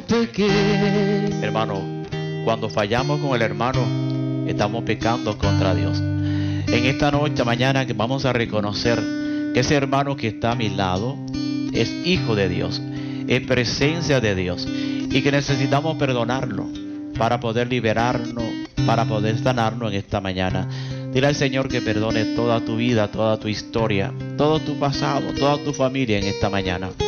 te quiero. Hermano, cuando fallamos con el hermano, estamos pecando contra Dios. En esta noche, mañana, que vamos a reconocer que ese hermano que está a mi lado es hijo de Dios, es presencia de Dios, y que necesitamos perdonarlo para poder liberarnos, para poder sanarnos en esta mañana. Dile al Señor que perdone toda tu vida, toda tu historia, todo tu pasado, toda tu familia en esta mañana.